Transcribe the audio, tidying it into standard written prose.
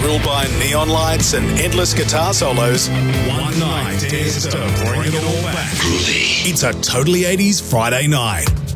Fueled by neon lights and endless guitar solos, one night dares to bring it all back. It's a Totally 80s Friday night.